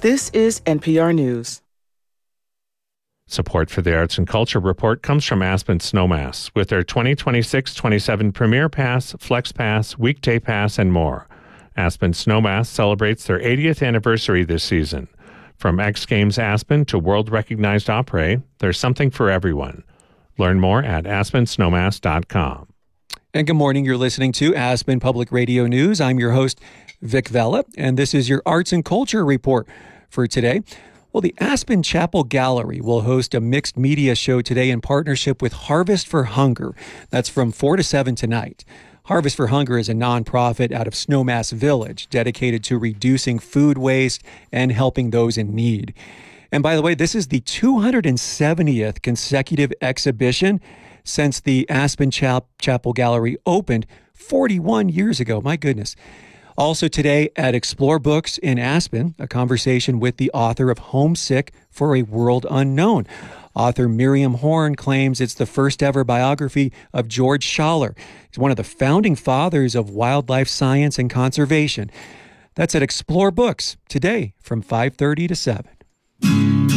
This is NPR News. Support for the Arts and Culture Report comes from Aspen Snowmass with their 2026-27 Premier Pass, Flex Pass, Weekday Pass, and more. Aspen Snowmass celebrates their 80th anniversary this season. From X Games Aspen to world-recognized opera, there's something for everyone. Learn more at aspensnowmass.com. And good morning. You're listening to Aspen Public Radio News. I'm your host, Vic Vella, and this is your Arts and Culture Report for today. Well, the Aspen Chapel Gallery will host a mixed media show today in partnership with Harvest for Hunger. That's from 4 to 7 tonight. Harvest for Hunger is a nonprofit out of Snowmass Village dedicated to reducing food waste and helping those in need. And by the way, this is the 270th consecutive exhibition since the Aspen Chapel Gallery opened 41 years ago. My goodness. Also today at Explore Books in Aspen, a conversation with the author of Homesick for a World Unknown. Author Miriam Horn claims it's the first ever biography of George Schaller. He's one of the founding fathers of wildlife science and conservation. That's at Explore Books today from 5:30 to 7.